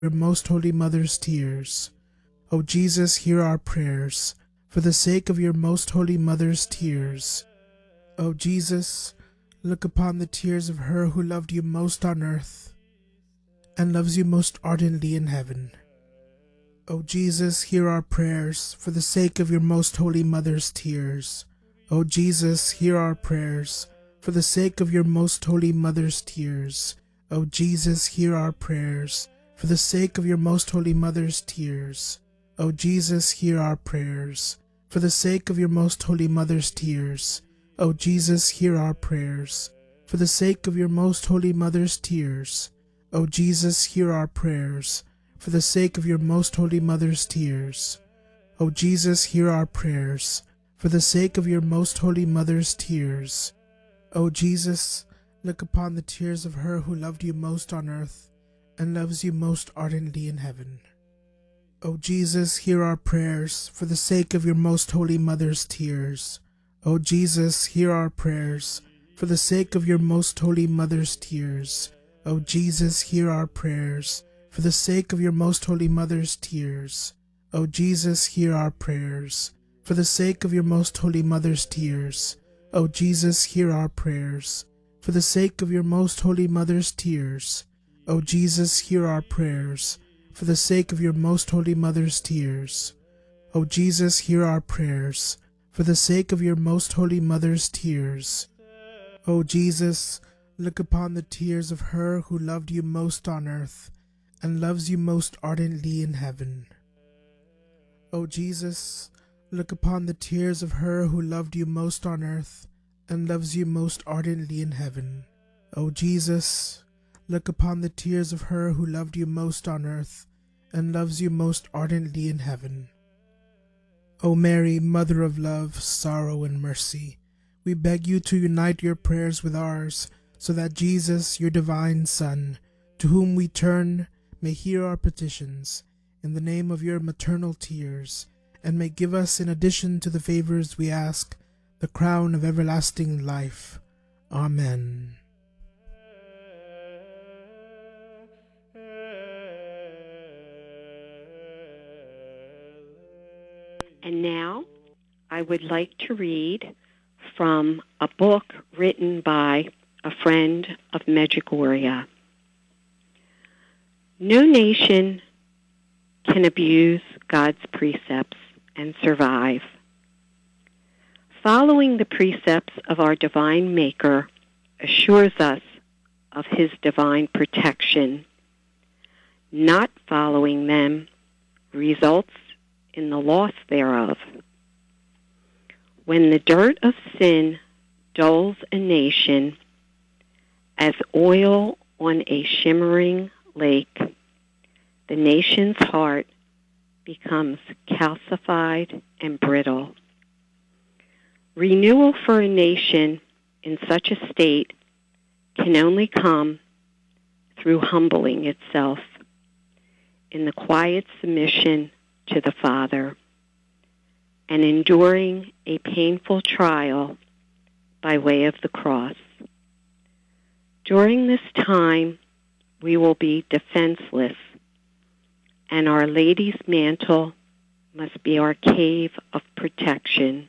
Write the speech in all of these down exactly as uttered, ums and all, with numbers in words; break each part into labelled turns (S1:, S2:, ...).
S1: your most holy mother's tears. O Jesus, hear our prayers, for the sake of your most holy mother's tears. O Jesus, look upon the tears of her who loved you most on earth, and loves you most ardently in heaven. O Jesus, hear our prayers, for the sake of your most holy mother's tears. O Jesus, hear our prayers, for the sake of your most holy mother's tears. O Jesus, hear our prayers, for the sake of your most holy mother's tears. O Jesus, hear our prayers, for the sake of your most holy mother's tears. O Jesus, hear our prayers, for the sake of your most holy mother's tears. O Jesus, hear our prayers, for the sake of your most holy mother's tears. O Jesus, hear our prayers, for the sake of your most holy mother's tears. O Jesus, look upon the tears of her who loved you most on earth, and loves you most ardently in heaven. O Jesus, hear our prayers, for the sake of your most holy mother's tears. O Jesus, hear our prayers, for the sake of your most holy mother's tears. O Jesus, hear our prayers, for the sake of your most holy mother's tears. O Jesus, hear our prayers, for the sake of your most holy mother's tears. O Jesus, hear our prayers, for the sake of your most holy mother's tears. O Jesus, hear our prayers, for the sake of your most holy mother's tears. O Jesus, hear our prayers, for the sake of your most holy mother's tears. O Jesus, look upon the tears of her who loved you most on earth, and loves you most ardently in heaven. O Jesus, look upon the tears of her who loved you most on earth, and loves you most ardently in heaven. O Jesus, look upon the tears of her who loved you most on earth, and loves you most ardently in heaven. O Mary, Mother of love, sorrow, and mercy, we beg you to unite your prayers with ours, so that Jesus, your divine Son, to whom we turn, may hear our petitions, in the name of your maternal tears, and may give us, in addition to the favors we ask, the crown of everlasting life. Amen.
S2: And now, I would like to read from a book written by a friend of Medjugorje. No nation can abuse God's precepts and survive. Following the precepts of our divine Maker assures us of his divine protection. Not following them results in the loss thereof. When the dirt of sin dulls a nation as oil on a shimmering lake, the nation's heart becomes calcified and brittle. Renewal for a nation in such a state can only come through humbling itself in the quiet submission to the Father and enduring a painful trial by way of the cross. During this time, we will be defenseless, and Our Lady's mantle must be our cave of protection.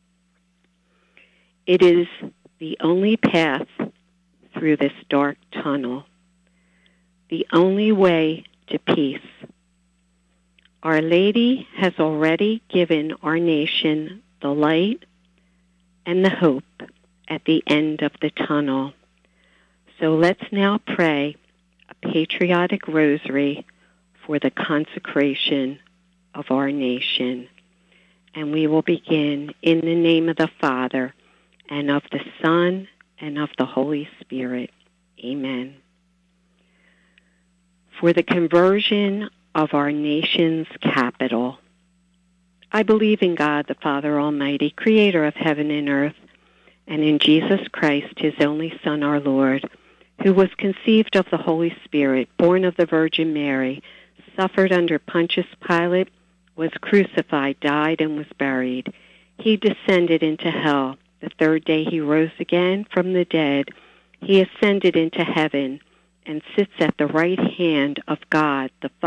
S2: It is the only path through this dark tunnel, the only way to peace. Our Lady has already given our nation the light and the hope at the end of the tunnel. So let's now pray a patriotic rosary for the consecration of our nation. And we will begin in the name of the Father, and of the Son, and of the Holy Spirit. Amen. For the conversion of our nation's capital, I believe in God, the Father Almighty, creator of heaven and earth, and in Jesus Christ, his only Son, our Lord, who was conceived of the Holy Spirit, born of the Virgin Mary, suffered under Pontius Pilate, was crucified, died, and was buried. He descended into hell. The third day he rose again from the dead. He ascended into heaven and sits at the right hand of God the